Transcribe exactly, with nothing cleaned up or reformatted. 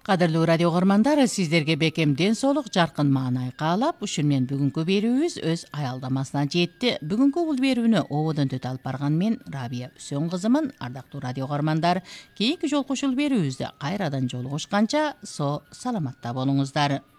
Кадырлуу радио угармандар, сиздерге бекем ден соолук, жаркын маанай каалап, ушун менен бүгүнкү берүүбүз өз аялдамасына жетти. Бүгүнкү бул берүүнү ободон төтө алып барган мен Рабия Үсөн кызымын. Ардактуу радио угармандар, кийинки жолку ушул берүүбүздө кайрадан жолугушканча со саламатта болуңуздар.